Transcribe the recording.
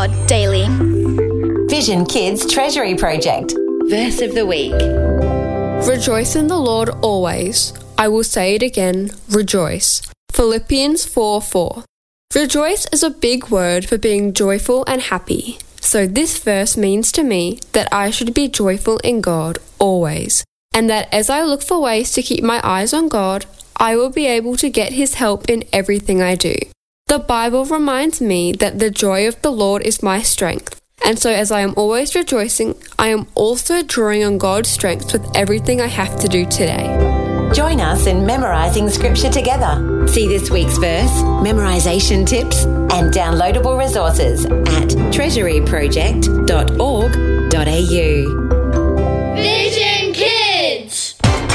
God daily. Vision Kids Treasury Project. Verse of the week. Rejoice in the Lord always. I will say it again, rejoice. Philippians 4:4. Rejoice is a big word for being joyful and happy. So this verse means to me that I should be joyful in God always, and that as I look for ways to keep my eyes on God, I will be able to get His help in everything I do. The Bible reminds me that the joy of the Lord is my strength, and so as I am always rejoicing, I am also drawing on God's strength with everything I have to do today. Join us in memorising Scripture together. See this week's verse, memorisation tips, and downloadable resources at treasuryproject.org.au. Vision!